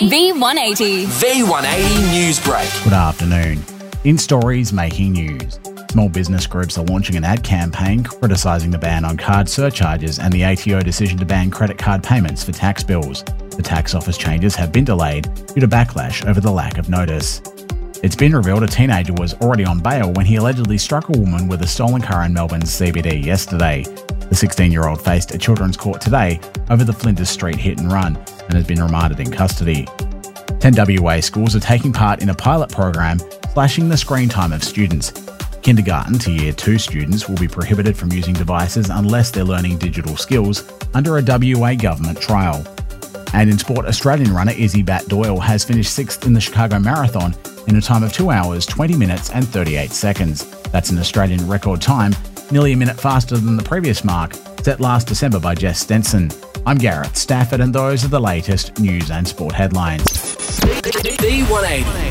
V180. V180 News Break. Good afternoon. In stories making news, small business groups are launching an ad campaign criticising the ban on card surcharges and the ATO decision to ban credit card payments for tax bills. The tax office changes have been delayed due to backlash over the lack of notice. It's been revealed a teenager was already on bail when he allegedly struck a woman with a stolen car in Melbourne's CBD yesterday. The 16-year-old faced a children's court today over the Flinders Street hit and run and has been remanded in custody. 10 WA schools are taking part in a pilot program slashing the screen time of students. Kindergarten to Year 2 students will be prohibited from using devices unless they're learning digital skills under a WA government trial. And in sport, Australian runner Izzy Bat Doyle has finished 6th in the Chicago Marathon in a time of 2 hours, 20 minutes and 38 seconds. That's an Australian record time, nearly a minute faster than the previous mark, set last December by Jess Stenson. I'm Gareth Stafford and those are the latest news and sport headlines. V180.